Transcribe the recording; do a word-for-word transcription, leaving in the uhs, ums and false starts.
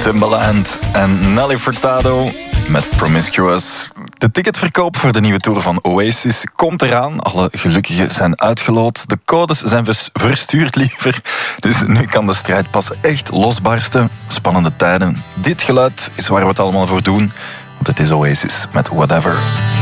Timbaland en Nelly Furtado met Promiscuous. De ticketverkoop voor de nieuwe tour van Oasis komt eraan. Alle gelukkigen zijn uitgeloot. De codes zijn verstuurd liever. Dus nu kan de strijd pas echt losbarsten. Spannende tijden. Dit geluid is waar we het allemaal voor doen. Want het is Oasis met Whatever.